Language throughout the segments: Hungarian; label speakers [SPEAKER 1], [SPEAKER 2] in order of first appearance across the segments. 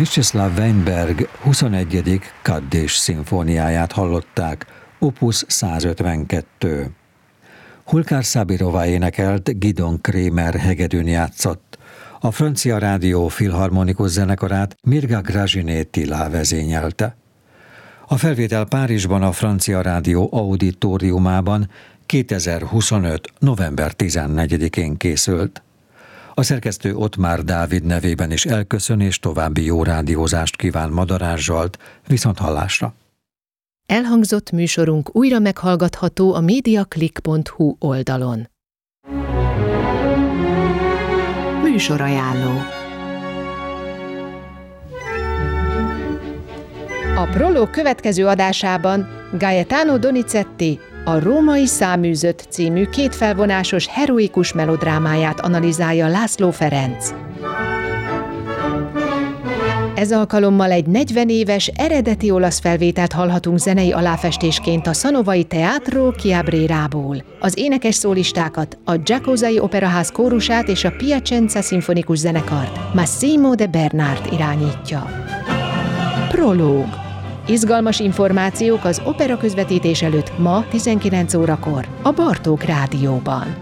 [SPEAKER 1] Vyacheslav Weinberg 21. Kaddés szimfóniáját hallották, opus 152. Hulkár Szabirova énekelt, Gidon Kremer hegedűn játszott. A francia rádió filharmonikus zenekarát Mirga Gražinyj Tyla vezényelte. A felvétel Párizsban a francia rádió auditoriumában 2025. november 14-én készült. A szerkesztő Ottmár Dávid nevében is elköszön, és további jó rádiózást kíván Madarás Zsolt, viszonthallásra.
[SPEAKER 2] Elhangzott műsorunk újra meghallgatható a mediaclick.hu oldalon. Műsorajánló. A Prolog következő adásában Gaetano Donizetti a Római Száműzött című kétfelvonásos heroikus melodrámáját analizálja László Ferenc. Ez alkalommal egy 40 éves, eredeti olasz felvételt hallhatunk zenei aláfestésként a Sanovai Teatro Chiabrerából. Az énekes szólistákat, a Giacosai Operaház kórusát és a Piacenza szimfonikus zenekart Massimo de Bernard irányítja. Prológ. Izgalmas információk az opera közvetítés előtt ma 19 órakor a Bartók Rádióban.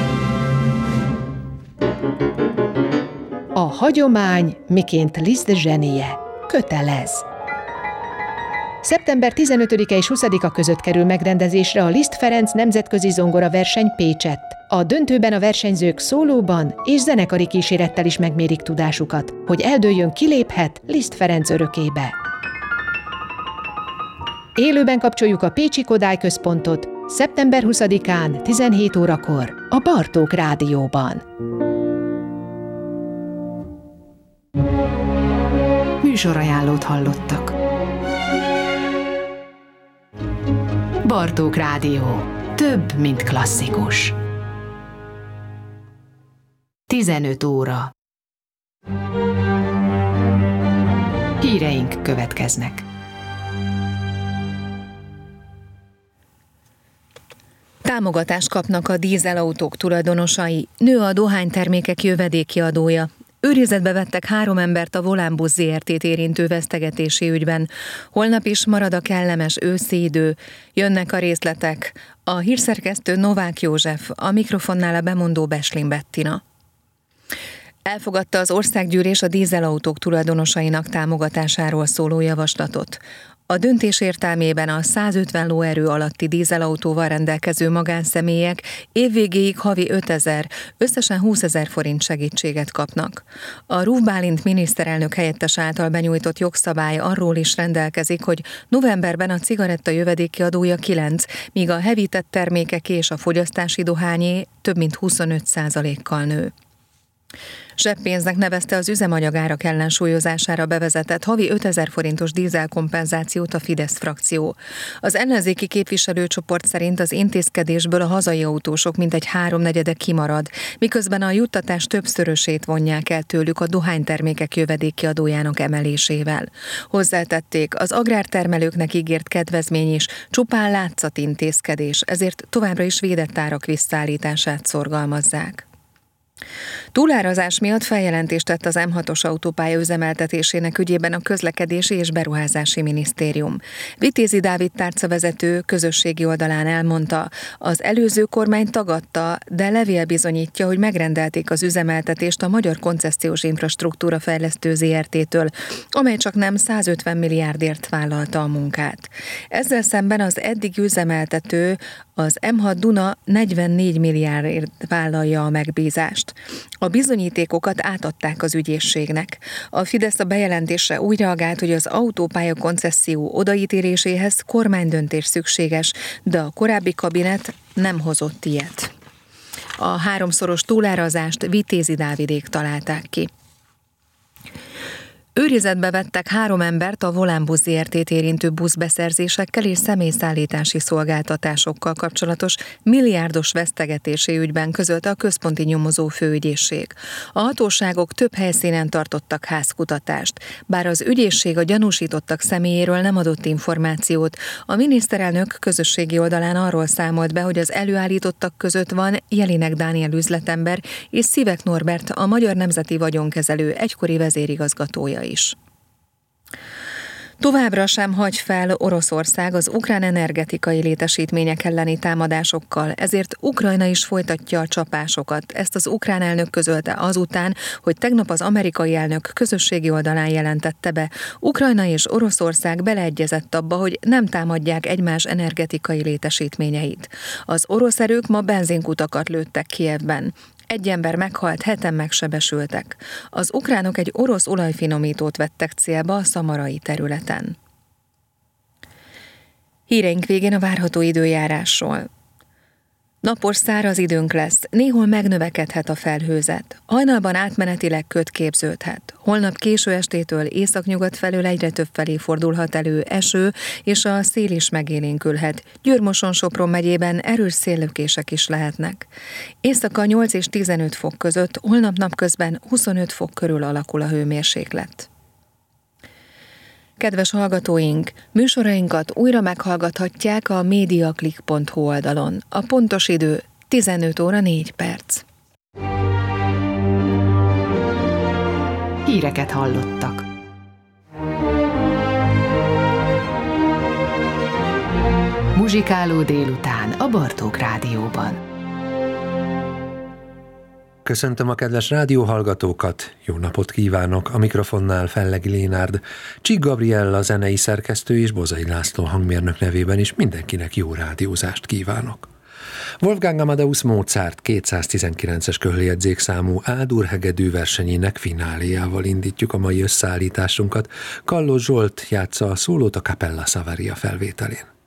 [SPEAKER 2] A hagyomány, miként Liszt zsenie, kötelez. Szeptember 15-e és 20-a között kerül megrendezésre a Liszt Ferenc nemzetközi zongoraverseny Pécsett. A döntőben a versenyzők szólóban és zenekari kísérettel is megmérik tudásukat, hogy eldőljön, kiléphet Liszt Ferenc örökébe. Élőben kapcsoljuk a Pécsi Kodály Központot szeptember 20-án 17 órakor a Bartók Rádióban. Műsorajánlót hallottak. Bartók Rádió. Több, mint klasszikus. 15 óra. Híreink következnek.
[SPEAKER 3] Támogatást kapnak a dízelautók tulajdonosai, nő a dohánytermékek jövedéki adója. Őrizetbe vettek 3 embert a Volánbusz Zrt-t érintő vesztegetési ügyben. Holnap is marad a kellemes őszi idő. Jönnek a részletek. A hírszerkesztő Novák József, a mikrofonnál a bemondó Beslin Bettina. Elfogadta az országgyűlés a dízelautók tulajdonosainak támogatásáról szóló javaslatot. A döntés értelmében a 150 lóerő alatti dízelautóval rendelkező magánszemélyek évvégéig havi 5 000, összesen 20 000 forint segítséget kapnak. A Ruf Bálint miniszterelnök helyettes által benyújtott jogszabály arról is rendelkezik, hogy novemberben a cigaretta jövedéki adója 9, míg a hevített termékeké és a fogyasztási dohányé több mint 25%-kal nő. Zseppénznek nevezte az üzemanyagárak ellensúlyozására bevezetett havi 5 000 forintos dízelkompenzációt a Fidesz frakció. Az ellenzéki képviselőcsoport szerint az intézkedésből a hazai autósok mintegy 3/4 kimarad, miközben a juttatás többszörösét vonják el tőlük a dohánytermékek jövedéki adójának emelésével. Hozzátették, az agrártermelőknek ígért kedvezmény is csupán látszatintézkedés, ezért továbbra is védett árak visszaállítását szorgalmazzák. Túlárazás miatt feljelentést tett az M6-os autópálya üzemeltetésének ügyében a Közlekedési és Beruházási Minisztérium. Vitézi Dávid tárcavezető közösségi oldalán elmondta, az előző kormány tagadta, de levél bizonyítja, hogy megrendelték az üzemeltetést a Magyar Koncesziós Infrastruktúra Fejlesztő Zrt-től, amely csak nem 150 milliárdért vállalta a munkát. Ezzel szemben az eddig üzemeltető, az M6 Duna 44 milliárdért vállalja a megbízást. A bizonyítékokat átadták az ügyészségnek. A Fidesz a bejelentésre úgy reagált, hogy az autópálya koncesszió odaítéléséhez kormánydöntés szükséges, de a korábbi kabinet nem hozott ilyet. A 3-szoros túlárazást Vitézi Dávidék találták ki. Őrizetbe vettek 3 embert a Volánbusz Zrt-t érintő buszbeszerzésekkel és személyszállítási szolgáltatásokkal kapcsolatos milliárdos vesztegetési ügyben, közölte a Központi Nyomozó Főügyészség. A hatóságok több helyszínen tartottak házkutatást, bár az ügyészség a gyanúsítottak személyéről nem adott információt. A miniszterelnök közösségi oldalán arról számolt be, hogy az előállítottak között van Jelinek Dániel üzletember és Szivek Norbert, a Magyar Nemzeti Vagyonkezelő egykori vezérigazgatója is. Továbbra sem hagy fel Oroszország az ukrán energetikai létesítmények elleni támadásokkal, ezért Ukrajna is folytatja a csapásokat. Ezt az ukrán elnök közölte azután, hogy tegnap az amerikai elnök közösségi oldalán jelentette be. Ukrajna és Oroszország beleegyezett abba, hogy nem támadják egymás energetikai létesítményeit. Az orosz erők ma benzinkutakat lőttek Kijevben. 1 ember meghalt, 7-en megsebesültek. Az ukránok egy orosz olajfinomítót vettek célba a szamarai területen. Híreink végén a várható időjárásról. Napos, száraz időnk lesz, néhol megnövekedhet a felhőzet. Hajnalban átmenetileg köd képződhet. Holnap késő estétől északnyugat felől egyre több felé fordulhat elő eső, és a szél is megélénkülhet. Győr-Moson-Sopron megyében erős széllökések is lehetnek. Éjszaka 8 és 15 fok között, holnap napközben 25 fok körül alakul a hőmérséklet. Kedves hallgatóink, műsorainkat újra meghallgathatják a mediaclick.hu oldalon. A pontos idő 15 óra 4 perc.
[SPEAKER 2] Híreket hallottak. Muzsikáló délután a Bartók Rádióban.
[SPEAKER 4] Köszöntöm a kedves rádióhallgatókat, jó napot kívánok, a mikrofonnál Fellegi Lénárd, Csík Gabriella zenei szerkesztő és Bozai László hangmérnök nevében is mindenkinek jó rádiózást kívánok. Wolfgang Amadeus Mozart 219-es köhöljegyzékszámú A-dur hegedű versenyének fináléjával indítjuk a mai összeállításunkat. Kalló Zsolt játsza a szólót a Capella Savaria felvételén.